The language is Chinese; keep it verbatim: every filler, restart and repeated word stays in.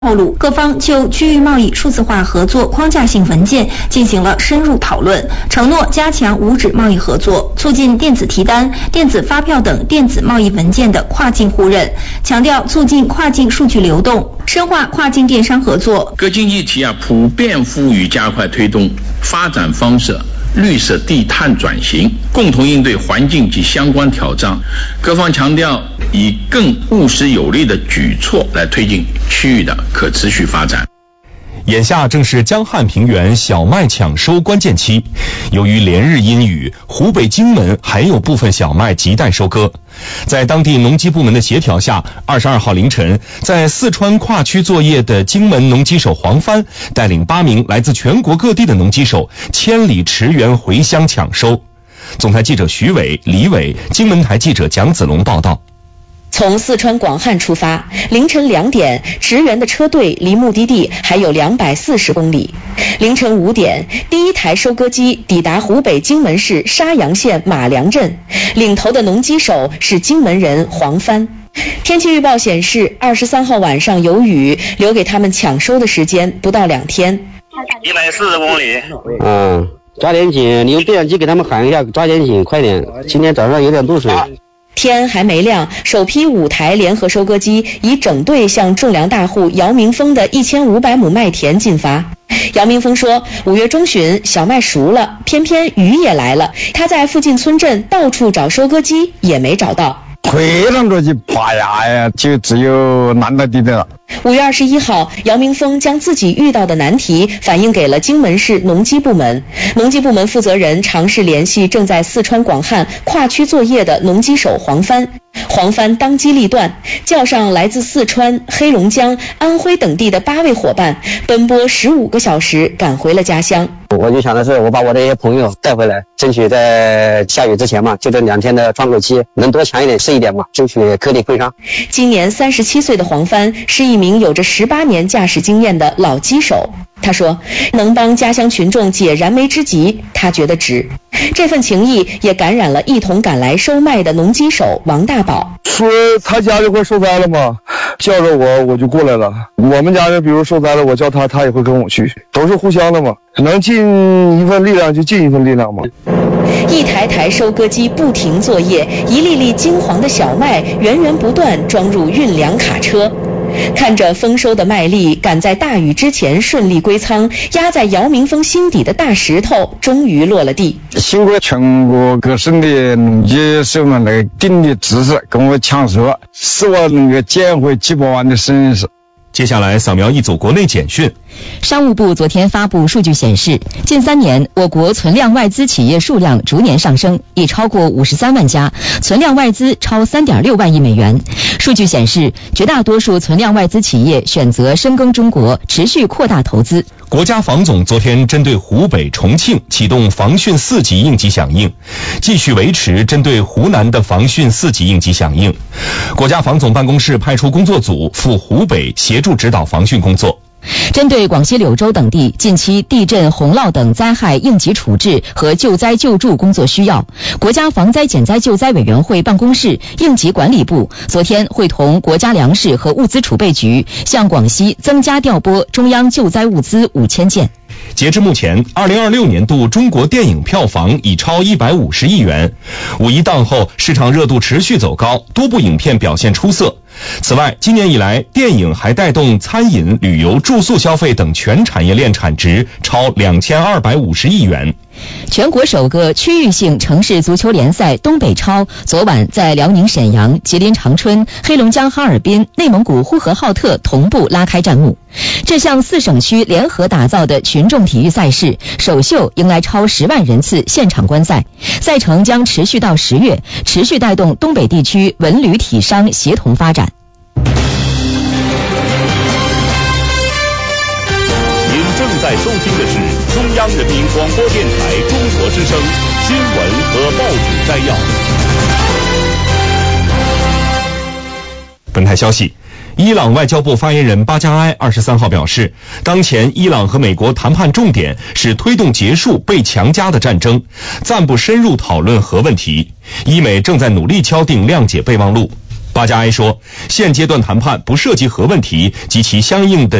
透露，各方就区域贸易数字化合作框架性文件进行了深入讨论，承诺加强无纸贸易合作，促进电子提单、电子发票等电子贸易文件的跨境互认，强调促进跨境数据流动，深化跨境电商合作。 各经济体啊普遍呼吁加快推动发展方式绿色低碳转型，共同应对环境及相关挑战。各方强调以更务实有力的举措来推进区域的可持续发展。 眼下正是江汉平原小麦抢收关键期，由于连日阴雨，湖北荆门还有部分小麦亟待收割。在当地农机部门的协调下，二十二号凌晨，在四川跨区作业的荆门农机手黄帆带领八名来自全国各地的农机手千里驰援回乡抢收。总台记者徐伟、李伟，荆门台记者蒋子龙报道。 从四川广汉出发，凌晨两点，驰援的车队离目的地还有两百四十公里。凌晨五点，第一台收割机抵达湖北荆门市沙阳县马良镇，领头的农机手是荆门人黄帆。天气预报显示，二十三号晚上有雨，留给他们抢收的时间不到两天。 一百四十公里。 嗯，抓点紧，你用对讲机给他们喊一下，抓点紧，快点。今天早上有点露水。 天还没亮，首批五台联合收割机以整队向种粮大户姚明峰的一千五百亩麦田进发。姚明峰说，五月中旬小麦熟了，偏偏雨也来了，他在附近村镇到处找收割机也没找到。 推上着去拔牙呀，就只有南大地的了。 五月二十一号，姚明峰将自己遇到的难题反映给了荆门市农机部门。农机部门负责人尝试联系正在四川广汉跨区作业的农机手黄帆，黄帆当机立断，叫上来自四川、黑龙江、安徽等地的八位伙伴，奔波十五个小时赶回了家乡。 我就想的是，我把我这些朋友带回来，争取在下雨之前嘛，就这两天的窗口期能多强一点是一点嘛，争取颗粒归商。 今年三十七岁的黄帆是一名有着十八年驾驶经验的老机手。他说，能帮家乡群众解燃眉之急，他觉得值。这份情谊也感染了一同赶来收麦的农机手王大宝。 说他家这块受灾了嘛，叫着我我就过来了。我们家人比如受灾了，我叫他，他也会跟我去，都是互相的嘛，能尽一份力量就尽一份力量嘛。 一台台收割机不停作业，一粒粒金黄的小麦源源不断装入运粮卡车。看着丰收的麦粒赶在大雨之前顺利归仓，压在姚明峰心底的大石头终于落了地。 经过全国各省的农机手们那个鼎力支持跟我抢收，使我能够捡回几百万的损失。 接下来扫描一组国内简讯。 商务部昨天发布数据显示，近三年我国存量外资企业数量逐年上升，已超过五十三万家，存量外资超 三点六万亿美元。数据显示，绝大多数存量外资企业选择深耕中国，持续扩大投资。 国家防总昨天针对湖北、重庆启动防汛四级应急响应，继续维持针对湖南的防汛四级应急响应。国家防总办公室派出工作组赴湖北协助指导防汛工作。 针对广西柳州等地近期地震、洪涝等灾害应急处置和救灾救助工作需要，国家防灾减灾救灾委员会办公室、应急管理部昨天会同国家粮食和物资储备局向广西增加调拨中央救灾物资五千件。 截至目前，二零二六年度中国电影票房已超一百五十亿元。五一档后，市场热度持续走高，多部影片表现出色。此外，今年以来，电影还带动餐饮、旅游、住宿消费等全产业链产值超两千二百五十亿元。 全国首个区域性城市足球联赛东北超昨晚在辽宁沈阳、吉林长春、黑龙江哈尔滨、内蒙古呼和浩特同步拉开战幕。这项四省区联合打造的群众体育赛事首秀迎来超十万人次现场观赛，赛程将持续到十月，持续带动东北地区文旅体商协同发展。 您正在收听的是中央人民广播电台中国之声新闻和报纸摘要。 本台消息，伊朗外交部发言人巴加埃二十三号表示，当前伊朗和美国谈判重点是推动结束被强加的战争，暂不深入讨论核问题。伊美正在努力敲定谅解备忘录。 八加 A 说，现阶段谈判不涉及核问题及其相应的